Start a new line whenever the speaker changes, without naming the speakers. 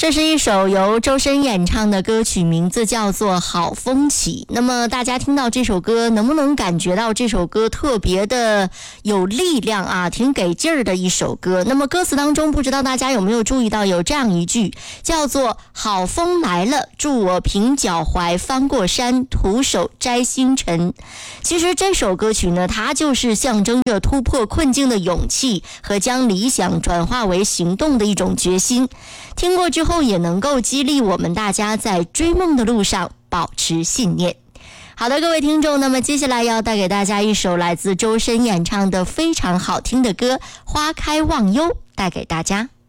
这是一首由周深演唱的歌曲，名字叫做《好风起》。那么大家听到这首歌，能不能感觉到这首歌特别的有力量啊，挺给劲儿的一首歌。那么歌词当中，不知道大家有没有注意到有这样一句，叫做好风来了，助我平脚踝翻过山，徒手摘星辰。其实这首歌曲呢，它就是象征着突破困境的勇气和将理想转化为行动的一种决心。听过之后也能够激励我们大家在追梦的路上保持信念。好的，各位听众，那么接下来要带给大家一首来自周深演唱的非常好听的歌《花开忘忧》，带给大家。